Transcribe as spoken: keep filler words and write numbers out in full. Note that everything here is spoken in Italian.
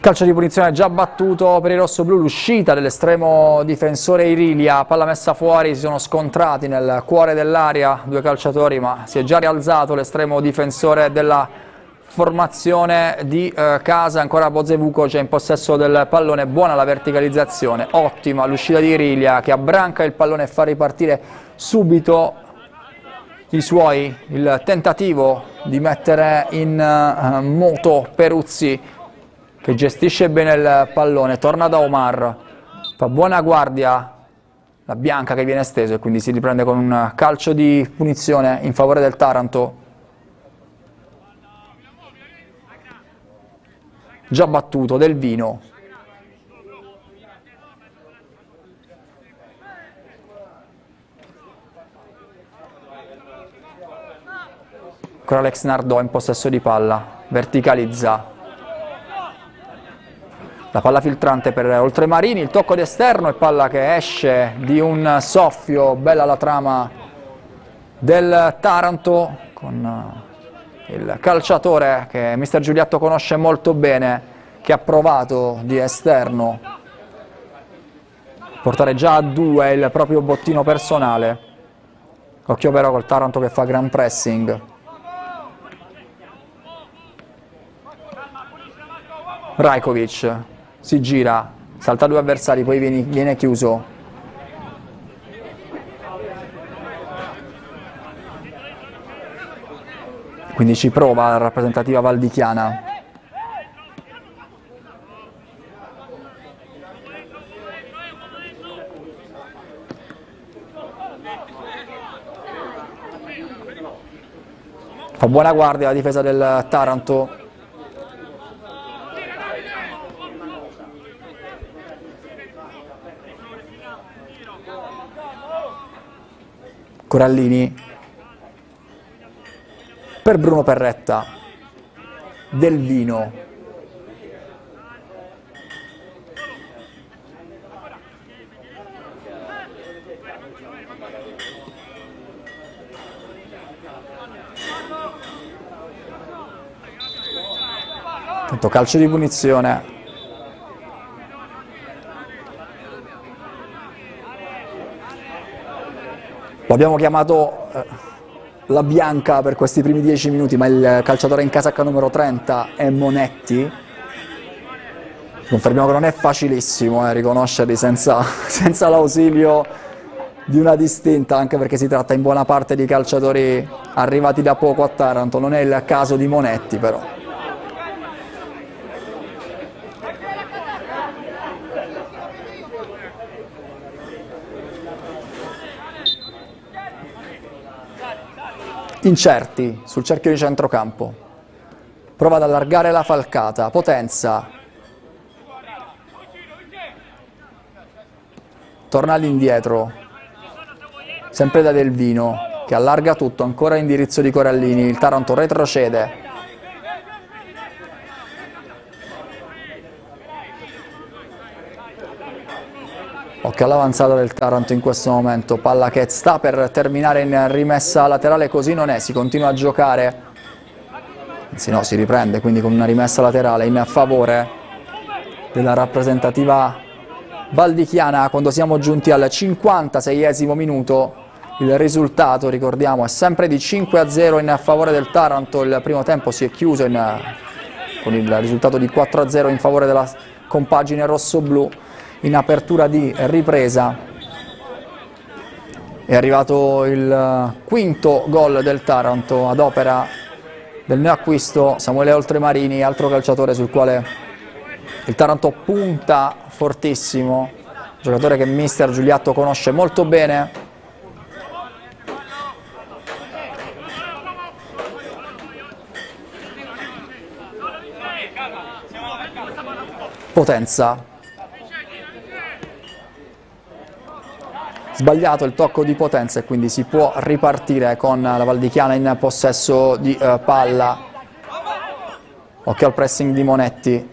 Calcio di punizione già battuto per i rossoblù, l'uscita dell'estremo difensore Irilia, palla messa fuori, si sono scontrati nel cuore dell'area due calciatori, ma si è già rialzato l'estremo difensore della formazione di eh, casa. Ancora Bozevukoc in possesso del pallone, buona la verticalizzazione, ottima l'uscita di Irilia che abbranca il pallone e fa ripartire subito i suoi, il tentativo di mettere in uh, moto Peruzzi che gestisce bene il pallone, torna da Omar, fa buona guardia la Bianca che viene esteso e quindi si riprende con un calcio di punizione in favore del Taranto. Già battuto Del Vino. Ancora Alex Nardò in possesso di palla, verticalizza. La palla filtrante per Oltremarini, il tocco d'esterno e palla che esce di un soffio, bella la trama del Taranto con il calciatore che mister Giuliatto conosce molto bene, che ha provato di esterno portare già a due il proprio bottino personale. Occhio però col Taranto che fa gran pressing. Rajkovic si gira, salta due avversari, poi viene, viene chiuso. Quindi ci prova la rappresentativa valdichiana. Fa buona guardia la difesa del Taranto. Corallini per Bruno Perretta, Del Vino, tanto calcio di punizione. Lo abbiamo chiamato eh, la Bianca per questi primi dieci minuti, ma il calciatore in casacca numero trenta è Monetti. Confermiamo che non è facilissimo eh, riconoscerli senza, senza l'ausilio di una distinta, anche perché si tratta in buona parte di calciatori arrivati da poco a Taranto. Non è il caso di Monetti però. Incerti sul cerchio di centrocampo, prova ad allargare la falcata, Potenza, torna all'indietro, sempre da Del Vino che allarga tutto, ancora indirizzo di Corallini, il Taranto retrocede. Occhio all'avanzata del Taranto in questo momento, palla che sta per terminare in rimessa laterale, così non è, si continua a giocare, anzi no, si riprende quindi con una rimessa laterale in favore della rappresentativa valdichiana quando siamo giunti al cinquantaseiesimo minuto. Il risultato, ricordiamo, è sempre di cinque a zero in favore del Taranto, il primo tempo si è chiuso in, con il risultato di quattro a zero in favore della compagine rossoblù. In apertura di ripresa è arrivato il quinto gol del Taranto ad opera del neoacquisto Samuele Oltremarini, altro calciatore sul quale il Taranto punta fortissimo, giocatore che mister Giuliatto conosce molto bene. Potenza. Sbagliato il tocco di Potenza e quindi si può ripartire con la valdichiana in possesso di uh, palla. Occhio al pressing di Monetti.